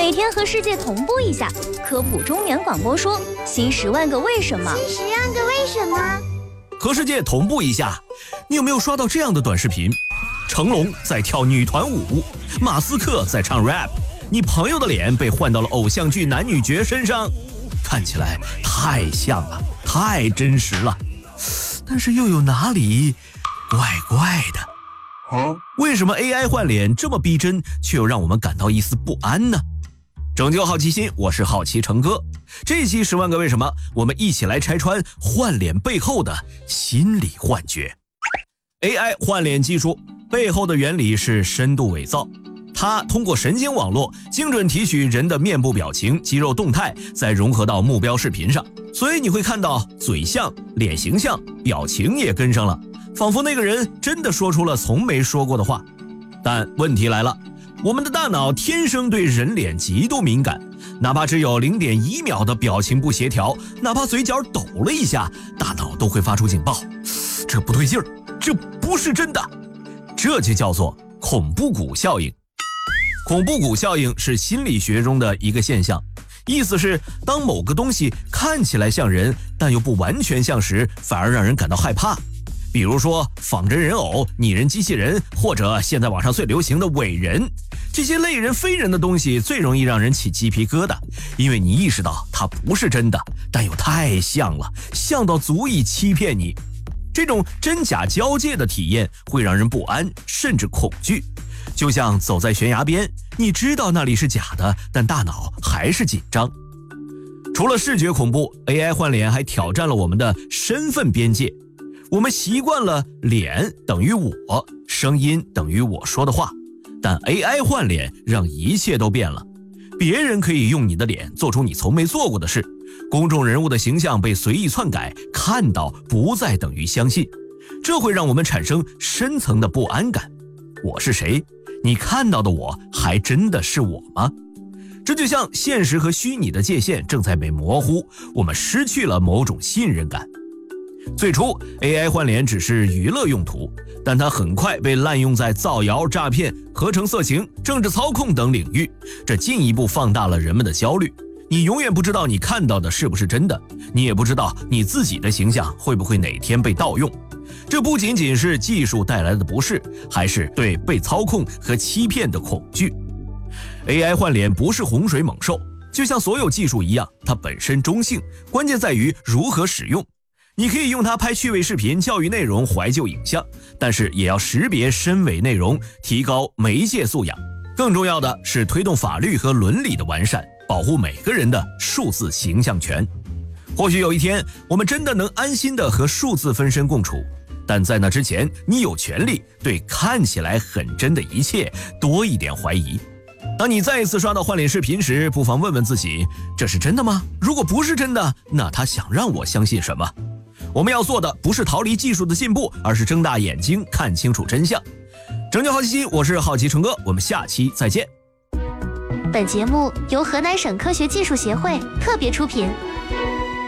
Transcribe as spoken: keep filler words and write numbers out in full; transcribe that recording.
每天和世界同步一下，科普中原广播说新十万个为什么， 新十万个为什么。 和世界同步一下，你有没有刷到这样的短视频？成龙在跳女团舞，马斯克在唱 rap， 你朋友的脸被换到了偶像剧男女角身上，看起来太像了，太真实了，但是又有哪里怪怪的？为什么 A I 换脸这么逼真，却又让我们感到一丝不安呢？拯救好奇心，我是好奇成哥。这期十万个为什么，我们一起来拆穿换脸背后的心理幻觉。A I 换脸技术背后的原理是深度伪造，它通过神经网络精准提取人的面部表情、肌肉动态，再融合到目标视频上，所以你会看到嘴像、脸型像、表情也跟上了，仿佛那个人真的说出了从没说过的话。但问题来了，我们的大脑天生对人脸极度敏感，哪怕只有 零点一秒的表情不协调，哪怕嘴角抖了一下，大脑都会发出警报，这不对劲儿，这不是真的。这就叫做恐怖谷效应。恐怖谷效应是心理学中的一个现象，意思是当某个东西看起来像人，但又不完全像时，反而让人感到害怕。比如说仿真人偶、拟人机器人，或者现在网上最流行的伪人，这些类人非人的东西最容易让人起鸡皮疙瘩，因为你意识到它不是真的，但又太像了，像到足以欺骗你。这种真假交界的体验会让人不安，甚至恐惧。就像走在悬崖边，你知道那里是假的，但大脑还是紧张。除了视觉恐怖， A I 换脸还挑战了我们的身份边界。我们习惯了脸等于我，声音等于我说的话，但 A I 换脸让一切都变了。别人可以用你的脸做出你从没做过的事，公众人物的形象被随意篡改，看到不再等于相信，这会让我们产生深层的不安感。我是谁？你看到的我还真的是我吗？这就像现实和虚拟的界限正在被模糊，我们失去了某种信任感。最初 A I 换脸只是娱乐用途，但它很快被滥用在造谣、诈骗、合成色情、政治操控等领域，这进一步放大了人们的焦虑。你永远不知道你看到的是不是真的，你也不知道你自己的形象会不会哪天被盗用。这不仅仅是技术带来的不适，还是对被操控和欺骗的恐惧。 A I 换脸不是洪水猛兽，就像所有技术一样，它本身中性，关键在于如何使用。你可以用它拍趣味视频、教育内容、怀旧影像，但是也要识别深伪内容，提高媒介素养。更重要的是推动法律和伦理的完善，保护每个人的数字形象权。或许有一天，我们真的能安心的和数字分身共处，但在那之前，你有权利对看起来很真的一切多一点怀疑。当你再一次刷到换脸视频时，不妨问问自己，这是真的吗？如果不是真的，那他想让我相信什么？我们要做的不是逃离技术的进步，而是睁大眼睛看清楚真相。拯救好奇心，我是好奇成哥，我们下期再见。 本节目由河南省科学技术协会特别出品。